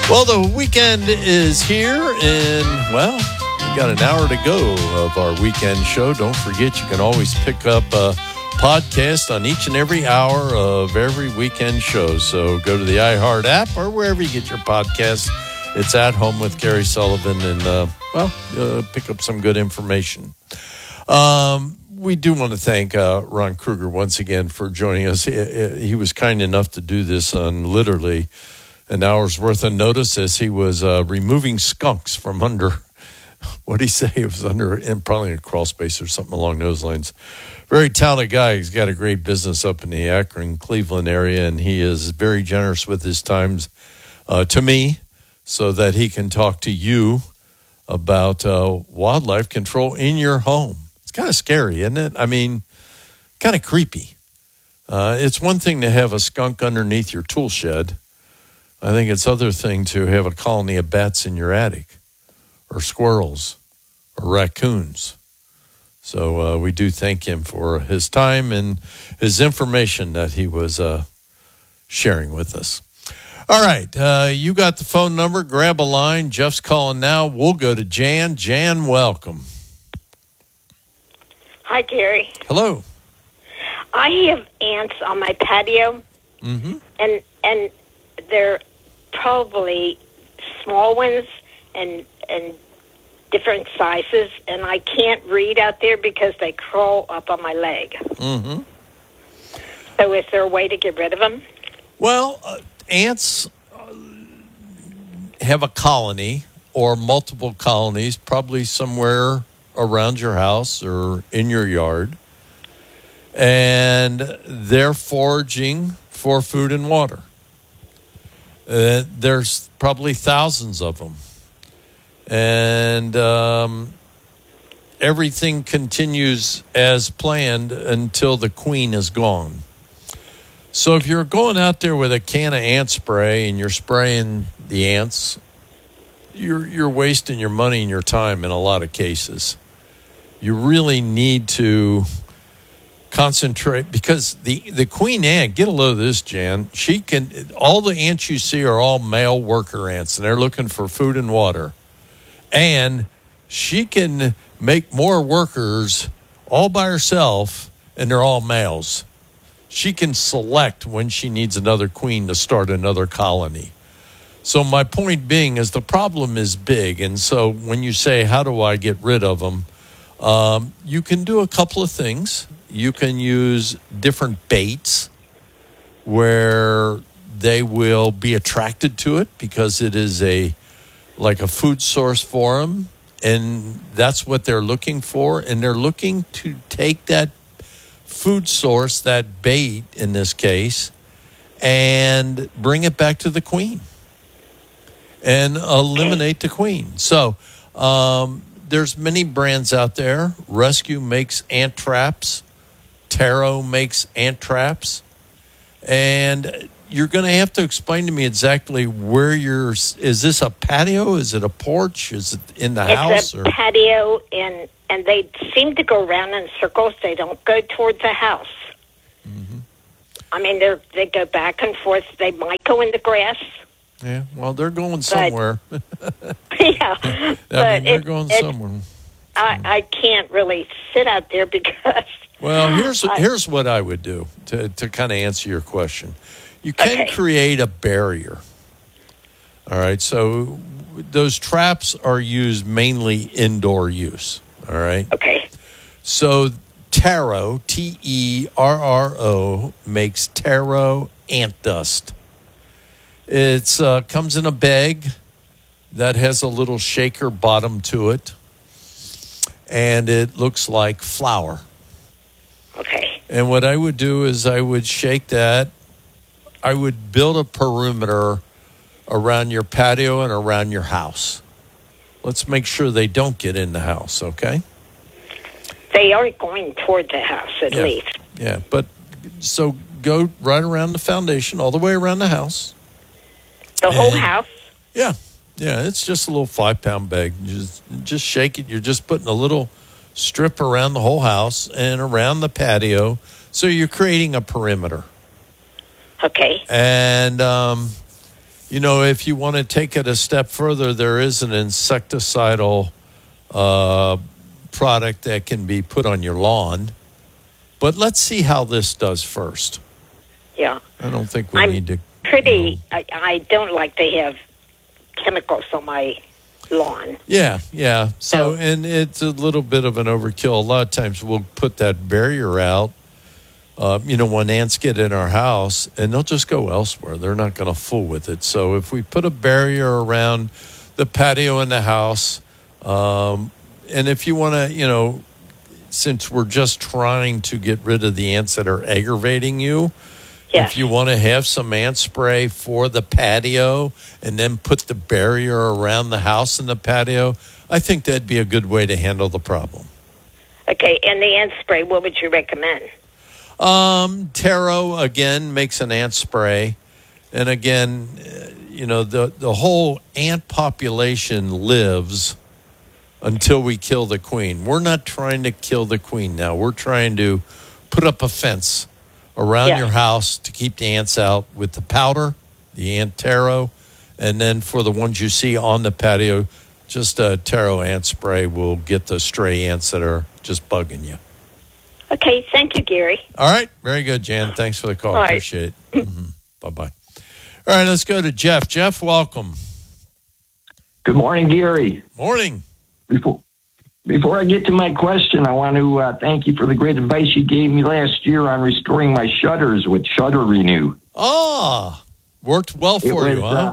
Well, the weekend is here, and, well, we got an hour to go of our weekend show. Don't forget, you can always pick up a podcast on each and every hour of every weekend show. So go to the iHeart app or wherever you get your podcasts. It's At Home with Gary Sullivan, and, pick up some good information. We do want to thank Ron Kruger once again for joining us. He was kind enough to do this on literally an hour's worth of notice as he was removing skunks from under, what did he say? It was under, probably a crawl space or something along those lines. Very talented guy. He's got a great business up in the Akron, Cleveland area, and he is very generous with his times to me so that he can talk to you about wildlife control in your home. It's kind of scary, isn't it? I mean, kind of creepy. It's one thing to have a skunk underneath your tool shed. I think it's other thing to have a colony of bats in your attic, or squirrels, or raccoons. So we do thank him for his time and his information that he was sharing with us. All right, you got the phone number. Grab a line. Jeff's calling now. We'll go to Jan. Jan, welcome. Hi, Gary. Hello. I have ants on my patio, and they're probably small ones and different sizes, and I can't read out there because they crawl up on my leg. Mm-hmm. So is there a way to get rid of them? Well, ants have a colony or multiple colonies, probably somewhere around your house or in your yard, and they're foraging for food and water. There's probably thousands of them. And everything continues as planned until the queen is gone. So if you're going out there with a can of ant spray and you're spraying the ants, you're wasting your money and your time in a lot of cases. You really need to concentrate, because the queen ant, get a load of this, Jan, all the ants you see are all male worker ants, and they're looking for food and water. And she can make more workers all by herself, and they're all males. She can select when she needs another queen to start another colony. So my point being is the problem is big. And so when you say, how do I get rid of them? You can do a couple of things. You can use different baits where they will be attracted to it because it is like a food source for them, and that's what they're looking for. And they're looking to take that food source, that bait in this case, and bring it back to the queen and eliminate the queen. So there's many brands out there. Rescue makes ant traps. Taro makes ant traps. And you're going to have to explain to me exactly where is this a patio? Is it a porch? Is it in the house? It's a patio, and they seem to go around in circles. They don't go towards the house. Mm-hmm. I mean, they go back and forth. They might go in the grass. Yeah, well, they're going somewhere. Yeah. They're going somewhere. I can't really sit out there because... Well, here's what I would do to kind of answer your question. You can create a barrier. All right, so those traps are used mainly indoor use. All right? Okay. So Taro, Terro, makes Taro ant dust. It comes in a bag that has a little shaker bottom to it, and it looks like flour. Okay. And what I would do is I would shake that. I would build a perimeter around your patio and around your house. Let's make sure they don't get in the house, okay? They are going toward the house, at least. Yeah, but so go right around the foundation, all the way around the house. The whole house? Yeah. Yeah, it's just a little 5-pound bag. Just shake it. You're just putting a little strip around the whole house and around the patio. So you're creating a perimeter. Okay. And If you want to take it a step further, there is an insecticidal product that can be put on your lawn. But let's see how this does first. Yeah. I don't think we need to. I don't like to have chemicals on my lawn. Yeah. So, and it's a little bit of an overkill. A lot of times we'll put that barrier out, when ants get in our house, and they'll just go elsewhere. They're not going to fool with it. So if we put a barrier around the patio in the house, and if you want to, since we're just trying to get rid of the ants that are aggravating you, yes. If you want to have some ant spray for the patio and then put the barrier around the house and the patio, I think that'd be a good way to handle the problem. Okay, and the ant spray, what would you recommend? Taro, again, makes an ant spray. And again, the whole ant population lives until we kill the queen. We're not trying to kill the queen now. We're trying to put up a fence around your house to keep the ants out with the powder, the ant taro, and then for the ones you see on the patio, just a taro ant spray will get the stray ants that are just bugging you. Okay, thank you, Gary. All right, very good, Jan. Thanks for the call. All right. Appreciate it. Bye-bye. All right, let's go to Jeff. Jeff, welcome. Good morning, Gary. Morning. Before I get to my question, I want to thank you for the great advice you gave me last year on restoring my shutters with Shutter Renew. Worked well for you, huh?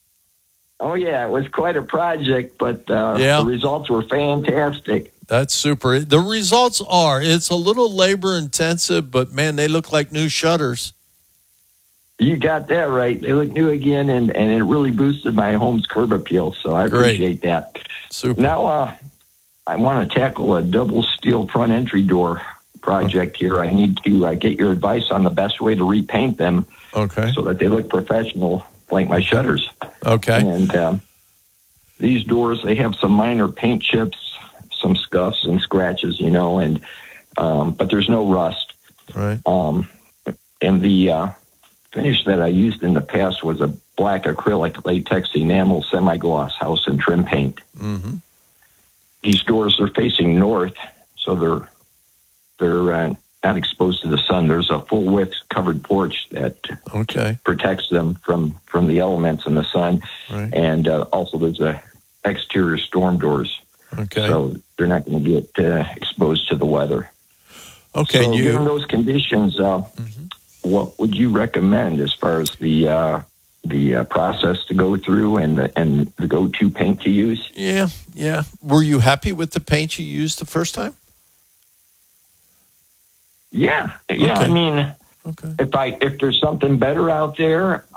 It was quite a project, but the results were fantastic. That's super. The results it's a little labor intensive, but man, they look like new shutters. You got that right. They look new again, and it really boosted my home's curb appeal, so I appreciate that. Super. Now, I want to tackle a double steel front entry door project here. I need to get your advice on the best way to repaint them so that they look professional, like my shutters. Okay. And these doors, they have some minor paint chips, some scuffs and scratches, and but there's no rust. Right. And the finish that I used in the past was a black acrylic latex enamel semi-gloss house and trim paint. Mm-hmm. These doors are facing north, so they're not exposed to the sun. There's a full width covered porch that protects them from the elements and the sun, and also there's a exterior storm doors, so they're not going to get exposed to the weather. Okay, so given those conditions, what would you recommend as far as the process to go through and the go-to paint to use? Yeah. Were you happy with the paint you used the first time? Yeah. I mean, if there's something better out there,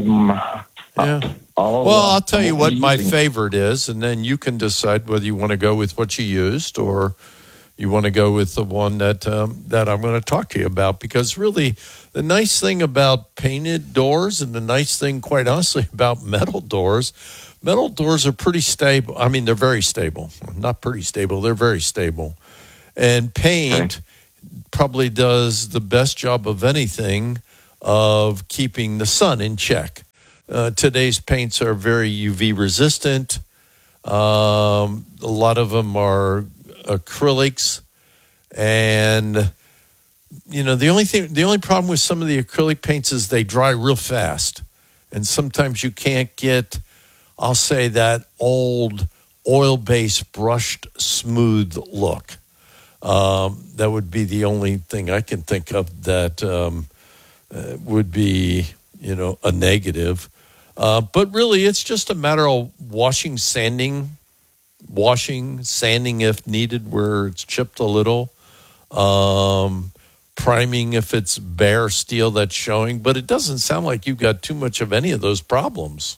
I'll tell you what my favorite is, and then you can decide whether you want to go with what you used or you want to go with the one that I'm going to talk to you about. Because really, the nice thing about painted doors and the nice thing, quite honestly, about metal doors are pretty stable. I mean, they're very stable. Not pretty stable. They're very stable. And paint probably does the best job of anything of keeping the sun in check. Today's paints are very UV resistant. A lot of them are acrylics, and the only problem with some of the acrylic paints is they dry real fast, and sometimes you can't get, I'll say, that old oil-based brushed smooth look. That would be the only thing I can think of that would be a negative. But really, it's just a matter of sanding if needed where it's chipped a little, priming if it's bare steel that's showing. But it doesn't sound like you've got too much of any of those problems.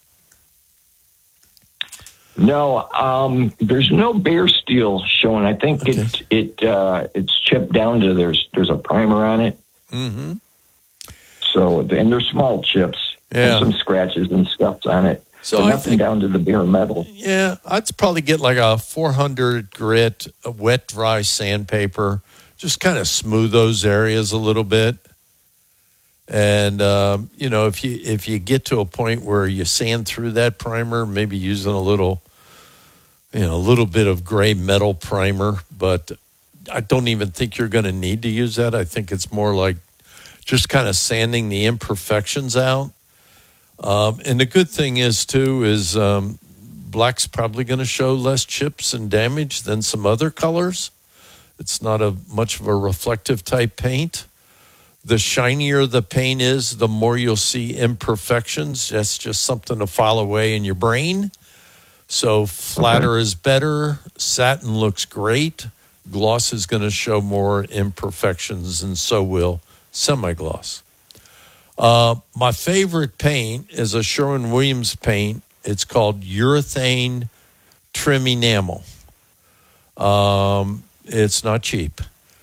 No, there's no bare steel showing. I think it's chipped down to there's a primer on it. Mm-hmm. So, and they're small chips. And some scratches and scuffs on it. So nothing down to the bare metal. Yeah, I'd probably get like a 400 grit, a wet, dry sandpaper. Just kind of smooth those areas a little bit. And, if you get to a point where you sand through that primer, maybe using a little bit of gray metal primer, but I don't even think you're going to need to use that. I think it's more like just kind of sanding the imperfections out. And the good thing is, black's probably going to show less chips and damage than some other colors. It's not much of a reflective type paint. The shinier the paint is, the more you'll see imperfections. That's just something to file away in your brain. So flatter is better. Satin looks great. Gloss is going to show more imperfections, and so will semi-gloss. My favorite paint is a Sherwin-Williams paint. It's called urethane trim enamel. It's not cheap.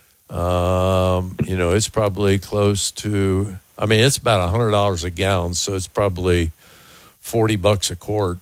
It's probably close to, it's about $100 a gallon, so it's probably $40 a quart.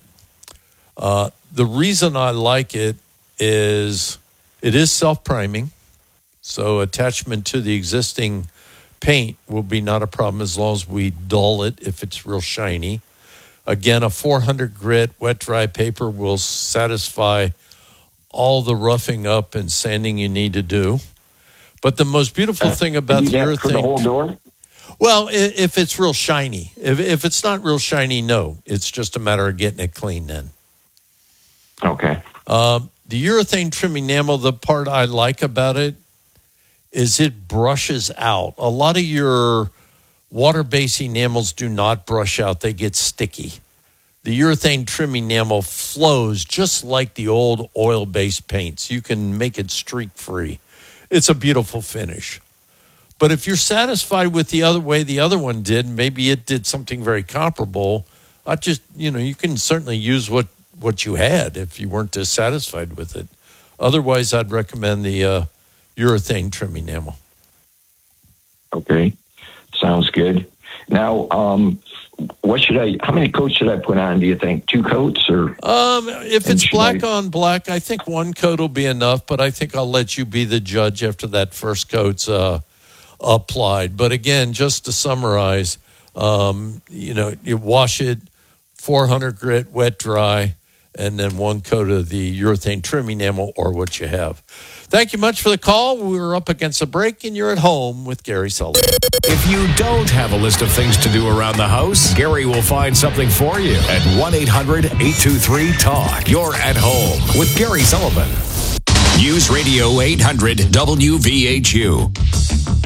The reason I like it is self-priming, so attachment to the existing paint will be not a problem as long as we dull it if it's real shiny. Again, a 400 grit wet-dry paper will satisfy all the roughing up and sanding you need to do. But the most beautiful thing about the urethane... for the whole door? Well, if it's real shiny. If it's not real shiny, no. It's just a matter of getting it clean then. Okay. The urethane trim enamel, the part I like about it is it brushes out. A lot of your water-based enamels do not brush out. They get sticky. The urethane trim enamel flows just like the old oil-based paints. You can make it streak-free. It's a beautiful finish. But if you're satisfied with the other way the other one did, maybe it did something very comparable, you can certainly use what you had if you weren't dissatisfied with it. Otherwise, I'd recommend the urethane trim enamel. Okay. Sounds good. Now, how many coats should I put on, do you think? 2 coats or? If it's black on black, I think 1 coat will be enough, but I think I'll let you be the judge after that first coat's applied. But again, just to summarize, you wash it, 400 grit, wet, dry, and then 1 coat of the urethane trim enamel or what you have. Thank you much for the call. We're up against a break, and you're at home with Gary Sullivan. If you don't have a list of things to do around the house, Gary will find something for you at 1-800-823-TALK. You're at home with Gary Sullivan. News Radio 800 WVHU.